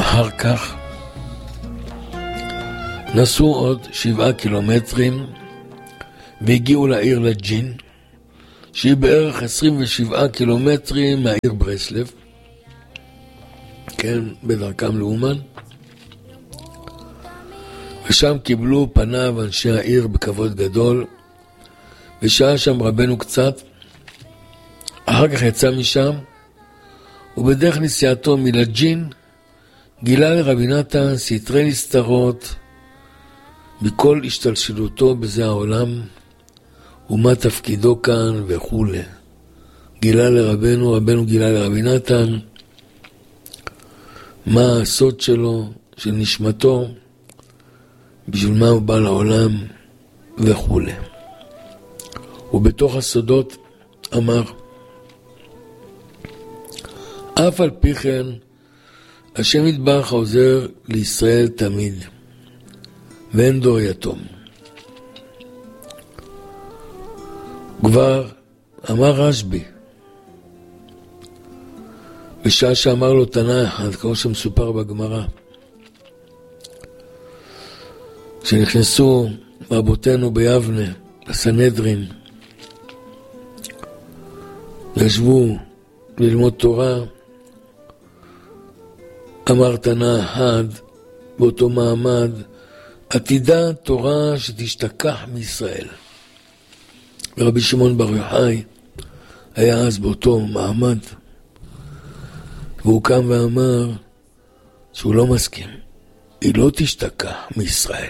אחר כך נסעו עוד 7 קילומטרים והגיעו לעיר לג'ין, שהיא בערך 27 קילומטרים מהעיר ברסלב, כן, בדרכם לאומן. ושם קיבלו פניו אנשי העיר בכבוד גדול, ושעה שם רבנו קצת. אחר כך יצא משם, ובדרך נסיעתו מלג'ין גילה לרבי נתן סתרי נסתרות מכל השתלשלותו בזה העולם, ומה תפקידו כאן וכו'. גילה לרבנו, רבנו גילה לרבי נתן מה הסוד שלו, של נשמתו, בשביל מה הוא בא לעולם וכו'. ובתוך הסודות אמר, אף על פי כן השם יתברך עוזר לישראל תמיד, ואין דור יתום. כבר אמר רשב"י, בשעה שאמר לו תנא אחד, כמו שמסופר בגמרא, כשנכנסו רבותינו ביבנה, בסנהדרין, ישבו ללמוד תורה, אמר תנא אחד באותו מעמד, עתידה תורה שתשתכח מישראל. ורבי שמעון בר יוחאי היה אז באותו מעמד, והוא קם ואמר שהוא לא מסכים, היא לא תשתכח מישראל.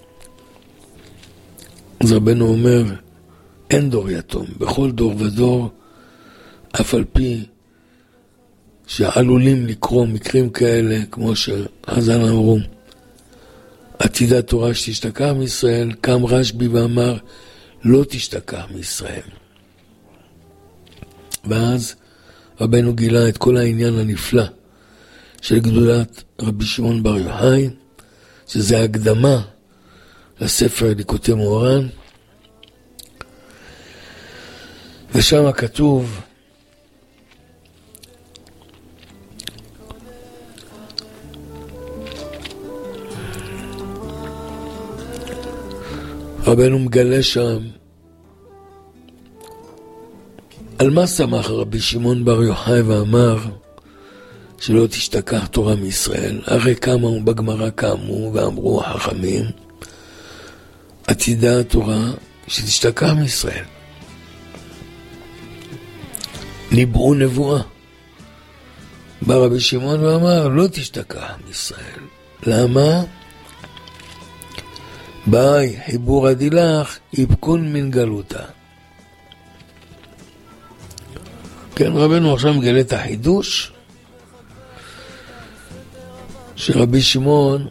אז רבנו אומר, אין דור יתום, בכל דור ודור, אף על פי שעלולים לקרוא מקרים כאלה, כמו שחז"ל אמרו, עתידה תורה שתשתכח מישראל, קם רשב"י ואמר, לא תשתכח מישראל. ואז רבנו גילה את כל העניין הנפלא של גדולת רבי שמעון בר יוחאי, שזה הקדמה לספר ליקוטי מוהר"ן, ושם כתוב, רבנו מגלה שם על מה שמח רבי שמעון בר יוחאי ואמר שלא תשתכח תורה מישראל. הרי קמו בגמרא קמו ואמרו החכמים, עתידה התורה שתשתכח מישראל. ניבאו נבואה. בא רבי שמעון ואמר לא תשתכח מישראל. למה? באי חיבור הדילך יבקון מן גלותה. כן, רבנו עכשיו מגלה את החידוש שרבי שמעון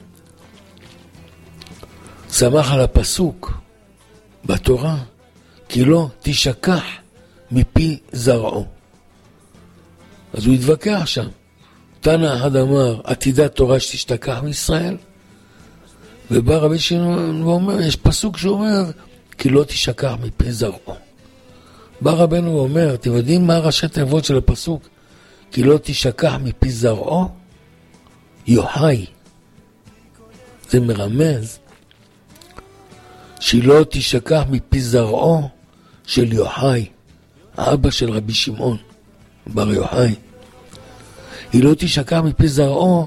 שמח על הפסוק בתורה, כי לא תשכח מפי זרעו. אז הוא התווכח שם. תנא אחד אמר, עתידה תורה שתשתכח מישראל, ובא רבי שמעון ואומר, יש פסוק שאומר, כי לא תשכח מפי זרעו. בא רבנו ואומר, אתם יודעים מה ראשי תיבות של הפסוק? כי לא תשכח מפי זרעו? יוחאי. זה מרמז שהיא לא תשכח מפי זרעו של יוחאי, האבא של רבי שמעון בר יוחאי. היא לא תשכח מפי זרעו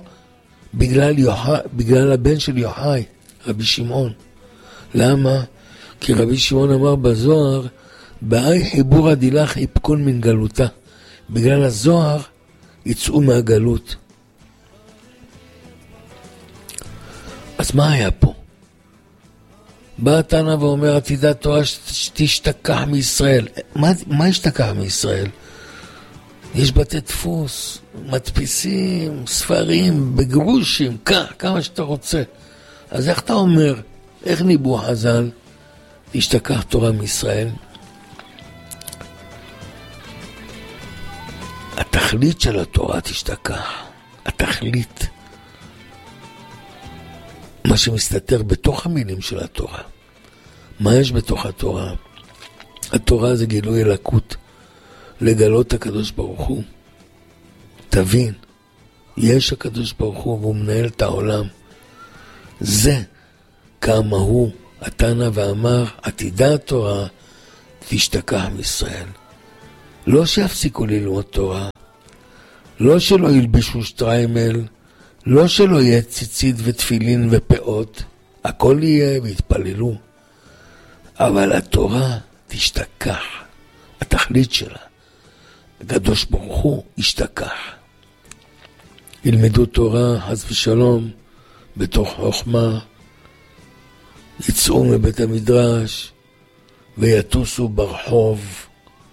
בגלל הבן של יוחאי, רבי שמעון. למה? כי רבי שמעון אמר בזוהר, באי חיבור הדילך יפקון מן גלותה. בגלל הזוהר יצאו מהגלות. אז מה היה פה? בא תנא ואומר, עתידה תורה שתשתכח מישראל. מה ישתכח מישראל? יש בתי דפוס, מדפיסים, ספרים, בגרושים, כמה שאתה רוצה. אז איך אתה אומר, איך ניבאו חז"ל, תשתכח תורה מישראל? התכלית של התורה תשתכח. התכלית. מה שמסתתר בתוך המילים של התורה. מה יש בתוך התורה? התורה זה גילוי אלוקות. לגלות הקדוש ברוך הוא. תבין, יש הקדוש ברוך הוא והוא מנהל את העולם. זה כמה הוא התנא ואמר עתידה התורה תשתכח מישראל. לא שיפסיקו ללמוד תורה, לא שלא ילבשו שטריימל, לא שלא יהיה ציצית ותפילין ופאות, הכל יהיה והתפללו, אבל התורה תשתכח, התכלית שלה. הקדוש ברוך הוא ישתכח. ילמדו תורה, חס ושלום, בתוך חוכמה, יצאו מבית המדרש ויטוסו ברחוב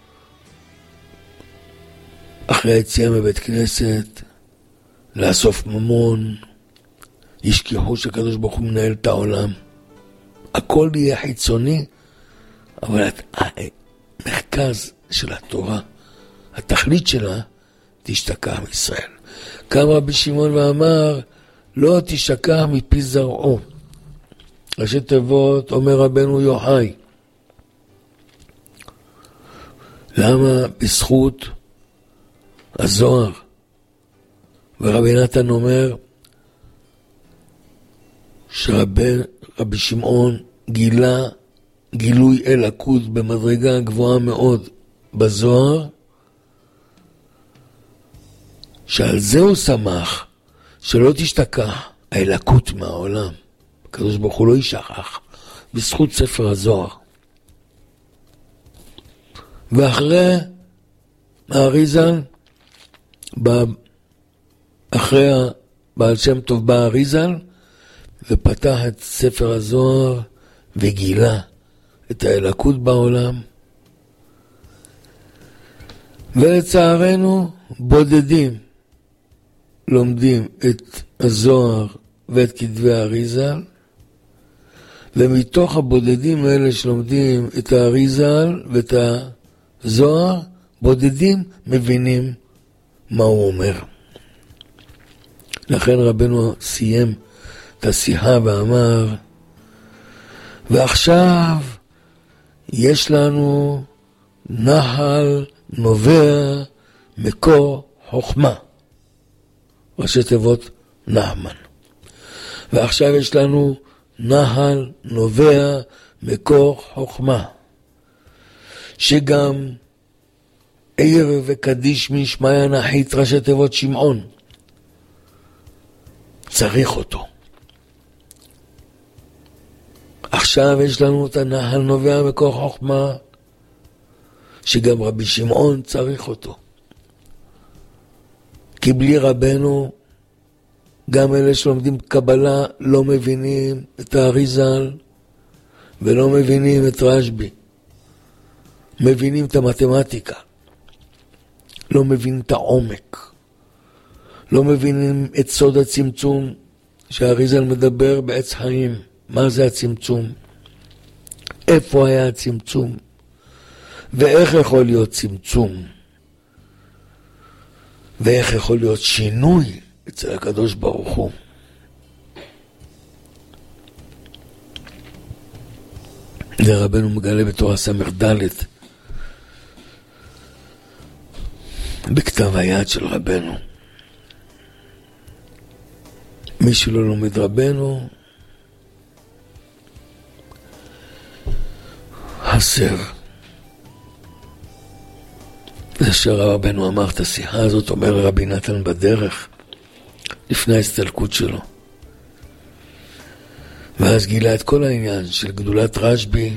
אחרי היציאה מבית כנסת לאסוף ממון, ישכחו שהקדוש ברוך הוא מנהל את העולם. הכל יהיה חיצוני, אבל המרכז של התורה, התכלית שלה, תשתכח מישראל. קם רבי שמעון ואמר, לא תשכח מפי זרעו. ראשי תיבות אומר רבנו יוחאי. למה? בזכות הזוהר. ורבי נתן אומר שרבי שמעון גילה גילוי אלוקות במדרגה גבוהה מאוד בזוהר, שעל זה הוא שמח, שלא תשתכח האלוקות מהעולם. הקדוש ברוך הוא לא ישכח, בזכות ספר הזוהר. ואחרי האריזל, אחרי בעל שם טוב בא האריזל, ופתח את ספר הזוהר, וגילה את האלוקות בעולם. ולצערנו, בודדים לומדים את הזוהר ואת כתבי האריזל, ומתוך הבודדים האלה שלומדים את האריזל ואת הזוהר, בודדים מבינים מה הוא אומר. לכן רבנו סיים את השיחה ואמר, ועכשיו יש לנו נחל נובע מקור חוכמה. ראשי תיבות נחמן. ועכשיו יש לנו נחל נובע מקור חוכמה, שגם ערב וקדיש משמעיה נחית, ראשי תיבות שמעון, צריך אותו. עכשיו יש לנו את הנחל נובע מקור חוכמה, שגם רבי שמעון צריך אותו. כי בלי רבנו, גם אלה שלומדים קבלה לא מבינים את האריזל, ולא מבינים את רשב"י. מבינים את המתמטיקה. לא מבינים את העומק. לא מבינים את סוד הצמצום, שהאריזל מדבר בעץ חיים. מה זה הצמצום? איפה היה הצמצום? ואיך יכול להיות צמצום? ואיך יכול להיות שינוי אצל הקדוש ברוך הוא? זה רבנו מגלה בתורה ס"ד, בכתב היד של רבנו. מי שלא לומד רבנו, חסר. זה שרבנו אמר את השיחה הזאת, אומר רבי נתן בדרך, לפני ההסתלקות שלו. ואז גילה את כל העניין של גדולת רשב"י.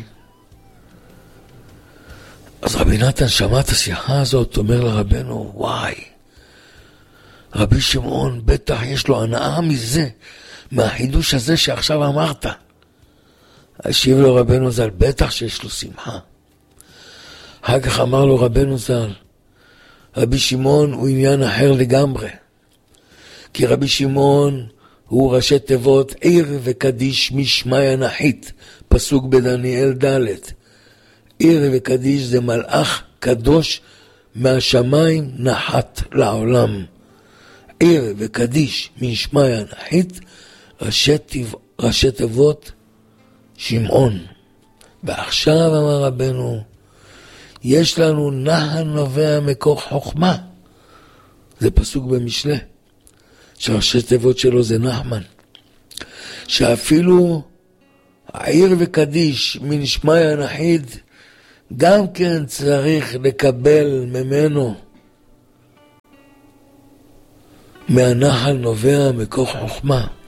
אז רבי נתן שמע את השיחה הזאת, אומר לרבנו, וואי, רבי שמעון בטח יש לו הנאה מזה, מהחידוש הזה שעכשיו אמרת. השיב לו רבנו ז"ל, בטח שיש לו שמחה. אחר כך אמר לו רבנו ז"ל, רבי שמעון הוא עניין אחר לגמרי. כי רבי שמעון הוא ראשי תיבות עיר וקדיש משמעיה נחית, פסוק בדניאל ד'. עיר וקדיש זה מלאך קדוש מהשמיים נחת לעולם. עיר וקדיש משמעיה נחית, ראשי תיבות שמעון. ועכשיו אמר רבנו, יש לנו נחל נובע מקור חוכמה. זה פסוק במשלי. שראשי תיבות שלו זה נחמן, שאפילו העיר וקדיש מנשמע יחיד גם כן צריך לקבל ממנו, מהנחל נובע מכוח חוכמה.